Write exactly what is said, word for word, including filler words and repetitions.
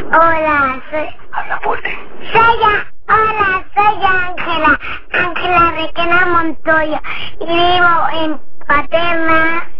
Hola, soy... Habla fuerte. Soy ya... Hola, soy Ángela. Ángela Requena Montoya. Y vivo en Paterna.